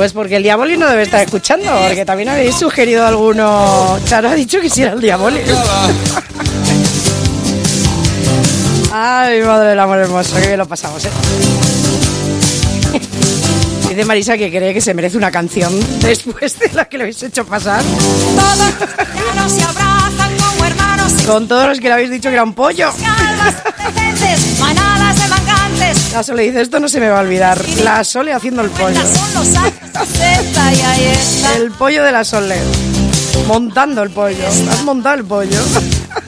Pues porque el Diaboli no debe estar escuchando, porque también habéis sugerido alguno. Charo ha dicho que sí era el Diaboli. Ay, madre del amor hermoso, que bien lo pasamos, Dice Marisa que cree que se merece una canción después de la que le habéis hecho pasar. Todos ya no se abrazan como hermanos. Con todos los que le habéis dicho que era un pollo. Manadas de mangantes. La Sole dice, esto no se me va a olvidar. La Sole haciendo el pollo. Son los años 60 y ahí está. El pollo de la Sole. Montando el pollo. Has montado el pollo.